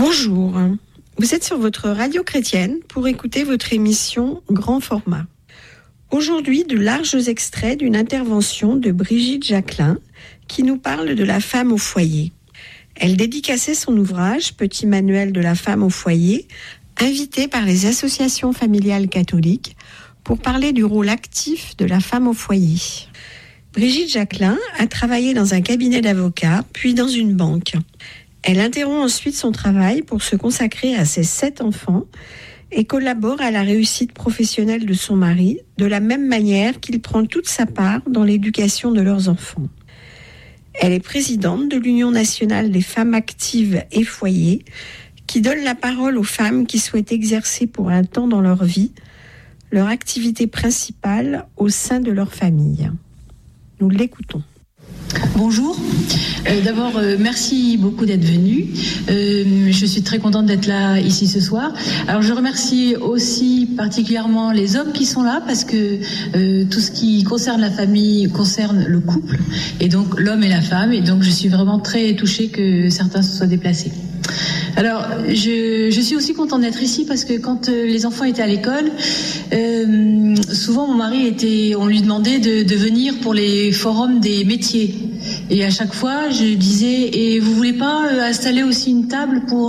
Bonjour, vous êtes sur votre radio chrétienne pour écouter votre émission Grand Format. Aujourd'hui, de larges extraits d'une intervention de Brigitte Jacquelin qui nous parle de la femme au foyer. Elle dédicaçait son ouvrage Petit manuel de la femme au foyer, invitée par les associations familiales catholiques pour parler du rôle actif de la femme au foyer. Brigitte Jacquelin a travaillé dans un cabinet d'avocats, puis dans une banque. Elle interrompt ensuite son travail pour se consacrer à ses 7 enfants et collabore à la réussite professionnelle de son mari, de la même manière qu'il prend toute sa part dans l'éducation de leurs enfants. Elle est présidente de l'Union nationale des femmes actives et foyers, qui donne la parole aux femmes qui souhaitent exercer pour un temps dans leur vie leur activité principale au sein de leur famille. Nous l'écoutons. Bonjour, d'abord merci beaucoup d'être venu, je suis très contente d'être là ici ce soir. Alors je remercie aussi particulièrement les hommes qui sont là parce que tout ce qui concerne la famille concerne le couple et donc l'homme et la femme, et donc je suis vraiment très touchée que certains se soient déplacés. Alors, je suis aussi contente d'être ici parce que quand les enfants étaient à l'école, souvent mon mari on lui demandait de venir pour les forums des métiers. Et à chaque fois, je disais, et vous voulez pas installer aussi une table pour